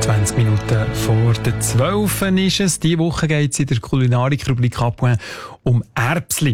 20 Minuten vor der 12 ist es. Diese Woche geht es in der Kulinarik-Rubrik «Appoint» um Erbsli.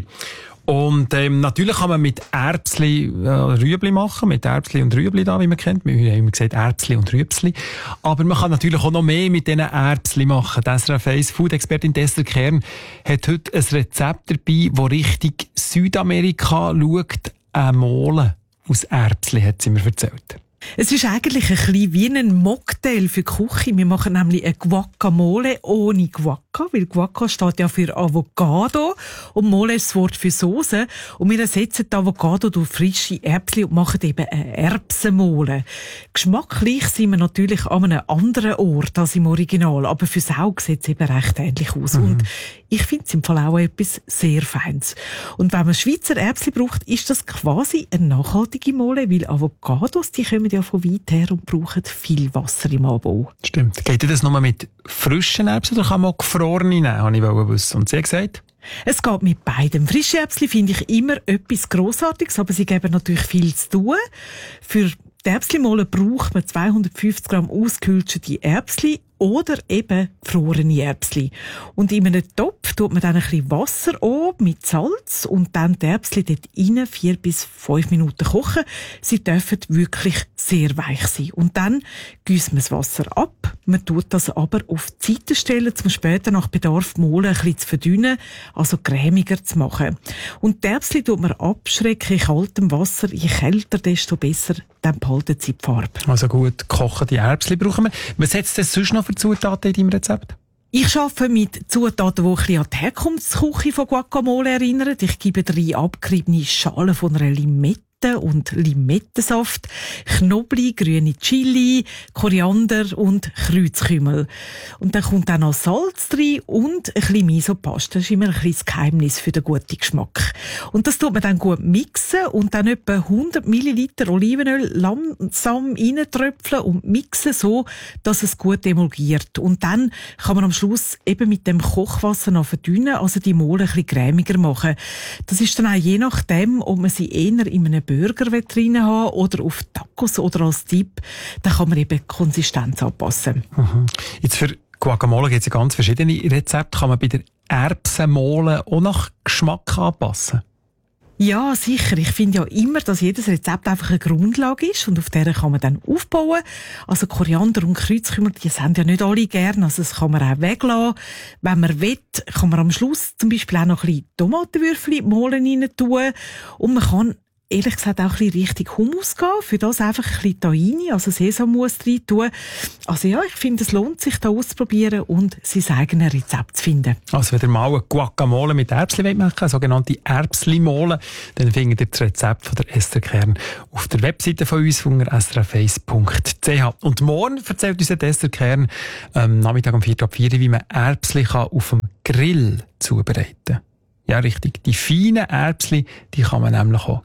Und natürlich kann man mit Erbsli Rüebli machen, mit Erbsli und Rüebli da, wie man kennt. Wir haben immer gesagt Erbsli und Rüebsli. Aber man kann natürlich auch noch mehr mit diesen Erbsli machen. Die SRF 1 Food-Expertin Esther Kern hat heute ein Rezept dabei, das Richtung Südamerika schaut. Mole aus Erbsli, hat sie mir erzählt. Es ist eigentlich ein bisschen wie ein Mocktail für die Küche. Wir machen nämlich eine Guacamole ohne Guaca, weil Guaca steht ja für Avocado und Mole ist das Wort für Soße. Und wir ersetzen die Avocado durch frische Erbsen und machen eben eine Erbsenmole. Geschmacklich sind wir natürlich an einem anderen Ort als im Original, aber fürs Auge sieht es eben recht ähnlich aus. Und ich finde es im Fall auch etwas sehr Feines. Und wenn man Schweizer Erbsen braucht, ist das quasi eine nachhaltige Mole, weil Avocados, die kommen ja von weit her und brauchen viel Wasser im Anbau. Stimmt. Geht das nur mit frischen Erbsen oder kann man auch gefrorene nehmen, habe ich wissen. Und sie hat gesagt? Es geht mit beidem. Frische Erbsen finde ich immer etwas Grossartiges, aber sie geben natürlich viel zu tun. Für die Erbsenmole braucht man 250 Gramm ausgekühlte Erbsen oder eben gefrorene Erbsen. Und in einem Topf tut man dann ein bisschen Wasser an mit Salz und dann die Erbsen dort rein 4 bis 5 Minuten kochen. Sie dürfen wirklich sehr weich sein. Und dann gießt man das Wasser ab. Man tut das aber auf die Seite stellen, um später nach Bedarf die Mole ein bisschen zu verdünnen, also cremiger zu machen. Und die Erbsen tut man abschrecken in kaltem Wasser. Je kälter, desto besser, dann behalten sie die Farbe. Also gut, gekochte Erbsen brauchen wir. Was setzt es sonst noch für Zutaten in deinem Rezept? Ich arbeite mit Zutaten, die ein bisschen an die Herkunftsküche von Guacamole erinnern. Ich gebe 3 abgeriebene Schalen von einer Limette und Limettensaft, Knoblauch, grüne Chili, Koriander und Kreuzkümmel. Und dann kommt auch noch Salz rein und ein bisschen Misopaste. Das ist immer ein bisschen das Geheimnis für den guten Geschmack. Und das tut man dann gut mixen und dann etwa 100 Milliliter Olivenöl langsam reintröpfeln und mixen so, dass es gut emulgiert. Und dann kann man am Schluss eben mit dem Kochwasser noch verdünnen, also die Mole ein bisschen cremiger machen. Das ist dann auch je nachdem, ob man sie eher in einem Burger drin haben oder auf Tacos oder als Dip, dann kann man eben die Konsistenz anpassen. Jetzt für Guacamole gibt es ja ganz verschiedene Rezepte. Kann man bei der Erbsenmole auch nach Geschmack anpassen? Ja, sicher. Ich finde ja immer, dass jedes Rezept einfach eine Grundlage ist und auf der kann man dann aufbauen. Also Koriander und Kreuzkümmel, die sind ja nicht alle gern, also das kann man auch weglassen. Wenn man will, kann man am Schluss zum Beispiel auch noch ein bisschen Tomatenwürfel in die Mole rein tun und man kann ehrlich gesagt auch ein bisschen richtig Hummus gehen. Für das einfach ein bisschen Tahini, also Sesammus rein tun. Also ja, ich finde, es lohnt sich, da auszuprobieren und sein eigenes Rezept zu finden. Also wenn ihr mal eine Guacamole mit Erbsli machen wollt, eine sogenannte Erbsli-Mole, dann findet ihr das Rezept von der Esther Kern auf der Webseite von uns, von srf1.ch. Und morgen erzählt uns Esther Kern Nachmittag um 4:04, wie man Erbsli auf dem Grill zubereiten kann. Ja, richtig. Die feinen Erbsli, die kann man nämlich auch